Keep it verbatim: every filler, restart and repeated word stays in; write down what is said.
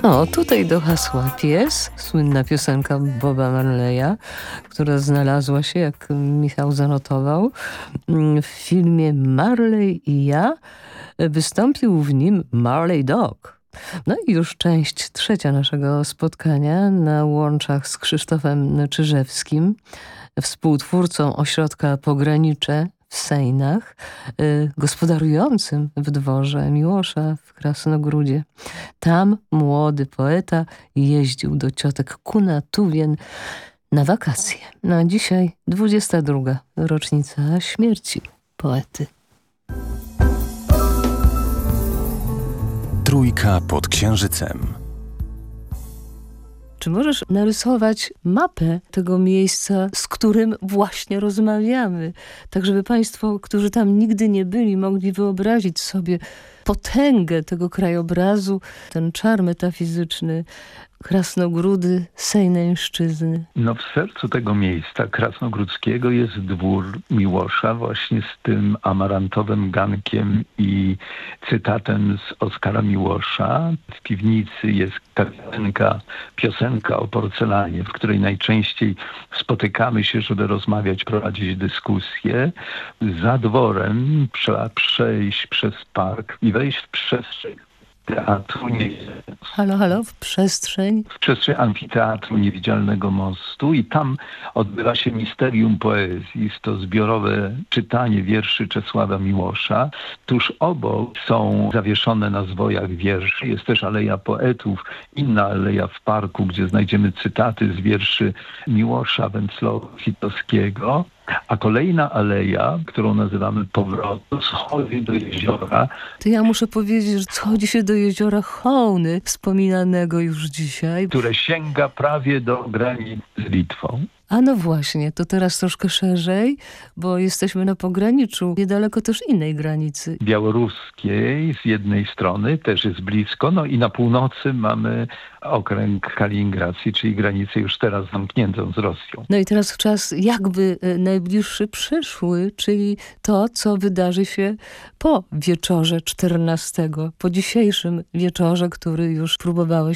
No, tutaj do hasła pies, słynna piosenka Boba Marleya, która znalazła się, jak Michał zanotował, w filmie Marley i ja. Wystąpił w nim Marley Dog. No i już część trzecia naszego spotkania na łączach z Krzysztofem Czyżewskim, współtwórcą ośrodka Pogranicze w Sejnach, y, gospodarującym w dworze Miłosza w Krasnogródzie. Tam młody poeta jeździł do ciotek Kunatuvien na wakacje. No a dzisiaj dwudziesta druga rocznica śmierci poety. Trójka pod księżycem. Czy możesz narysować mapę tego miejsca, z którym właśnie rozmawiamy? Tak, żeby państwo, którzy tam nigdy nie byli, mogli wyobrazić sobie potęgę tego krajobrazu, ten czar metafizyczny Krasnogródy, Sejneńszczyzny. No w sercu tego miejsca krasnogródzkiego jest dwór Miłosza właśnie z tym amarantowym gankiem i cytatem z Oskara Miłosza. W piwnicy jest kawiarenka, piosenka o porcelanie, w której najczęściej spotykamy się, żeby rozmawiać, prowadzić dyskusje. Za dworem trzeba przejść przez park i wejść w przestrzeń Teatru nie... Halo, halo, w przestrzeń? W przestrzeń amfiteatru Niewidzialnego Mostu i tam odbywa się misterium poezji. Jest to zbiorowe czytanie wierszy Czesława Miłosza. Tuż obok są zawieszone na zwojach wierszy. Jest też Aleja Poetów, inna aleja w parku, gdzie znajdziemy cytaty z wierszy Miłosza, Wencława Witowskiego. A kolejna aleja, którą nazywamy Powrotu, schodzi do jeziora. To ja muszę powiedzieć, że schodzi się do jeziora Hołny, wspominanego już dzisiaj. Które sięga prawie do granic z Litwą. A no właśnie, to teraz troszkę szerzej, bo jesteśmy na pograniczu, niedaleko też innej granicy. Białoruskiej z jednej strony, też jest blisko, no i na północy mamy okręg Kaliningradzki, czyli granicę już teraz zamkniętą z Rosją. No i teraz czas jakby najbliższy przyszły, czyli to, co wydarzy się po wieczorze czternastego, po dzisiejszym wieczorze, który już próbowałeś